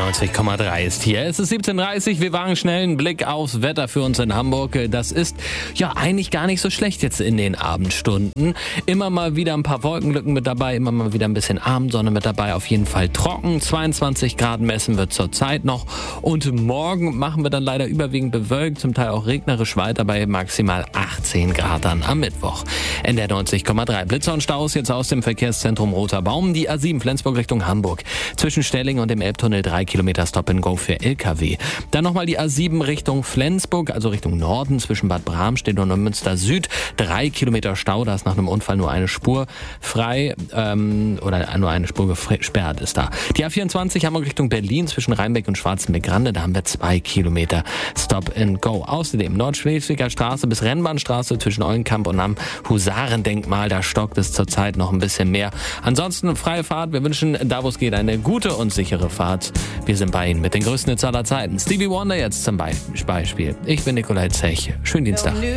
90,3 ist hier. Es ist 17:30 Uhr. Wir wagen schnell einen Blick aufs Wetter für uns in Hamburg. Das ist ja eigentlich gar nicht so schlecht jetzt in den Abendstunden. Immer mal wieder ein paar Wolkenlücken mit dabei, immer mal wieder ein bisschen Abendsonne mit dabei. Auf jeden Fall trocken. 22 Grad messen wir zurzeit noch. Und morgen machen wir dann leider überwiegend bewölkt, zum Teil auch regnerisch weiter bei maximal 18 Grad dann am Mittwoch. NDR 90,3. Blitzer und Staus jetzt aus dem Verkehrszentrum Roter Baum. Die A7 Flensburg Richtung Hamburg. Zwischen Stelling und dem Elbtunnel 3 Kilometer Stop-and-Go für LKW. Dann nochmal die A7 Richtung Flensburg, also Richtung Norden, zwischen Bad Bramstedt und Neumünster Süd. 3 Kilometer Stau, da ist nach einem Unfall nur eine Spur frei, oder nur eine Spur gesperrt ist da. Die A24 Hamburg Richtung Berlin, zwischen Rheinbeck und Schwarzenbeck-Grande, da haben wir 2 Kilometer Stop-and-Go. Außerdem Nordschleswiger Straße bis Rennbahnstraße zwischen Eulenkamp und am Husarendenkmal, da stockt es zurzeit noch ein bisschen mehr. Ansonsten freie Fahrt, wir wünschen, da wo es geht, eine gute und sichere Fahrt. Wir sind bei Ihnen mit den größten Hits aller Zeiten. Stevie Wonder jetzt zum Beispiel. Ich bin Nikolai Zech. Schönen Dienstag.